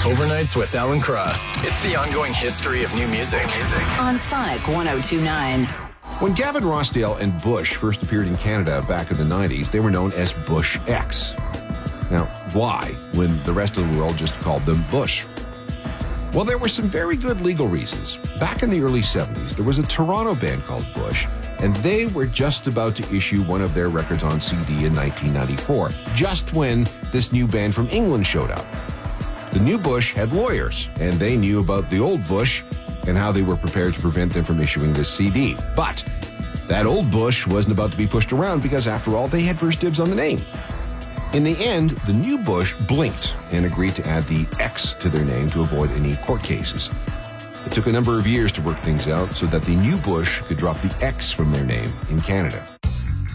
Overnights with Alan Cross. It's the ongoing history of new music. On Sonic 102.9. When Gavin Rossdale and Bush first appeared in Canada back in the 90s, they were known as Bush X. Now, why, when the rest of the world just called them Bush? Well, there were some very good legal reasons. Back in the early 70s, there was a Toronto band called Bush, and they were just about to issue one of their records on CD in 1994, just when this new band from England showed up. The new Bush had lawyers, and they knew about the old Bush and how they were prepared to prevent them from issuing this CD. But that old Bush wasn't about to be pushed around because, after all, they had first dibs on the name. In the end, the new Bush blinked and agreed to add the X to their name to avoid any court cases. It took a number of years to work things out so that the new Bush could drop the X from their name in Canada.